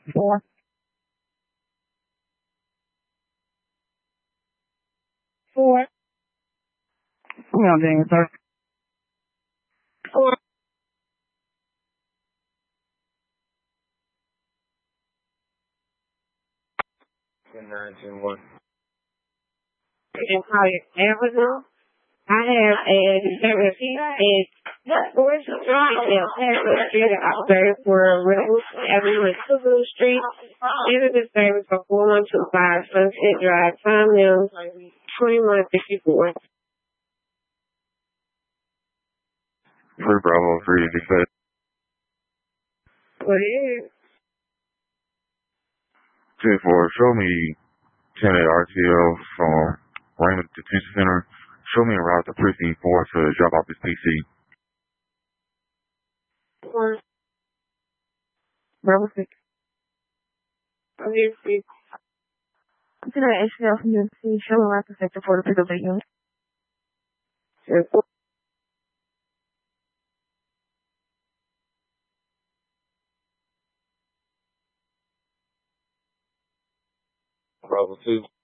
Four. Four. No, James, sir. Four. 10-9-10-1. And call your Avenue. I have a receipt and where's the drive now? Harris Street out there for Redwood Avenue, Subaru Street. Enter the service for 4125 Sunset Drive. Time now 2154. Free Bravo 3, you said. What is it? 10-4, show me 10 at RTL from Raymond Detention Center. Show me a route to Precinct 4 to drop off this PC. Bravo 6. Obviously. I'm going to HCL from UNC. Show me around to Sector 4 to pick up the unit. Bravo 2.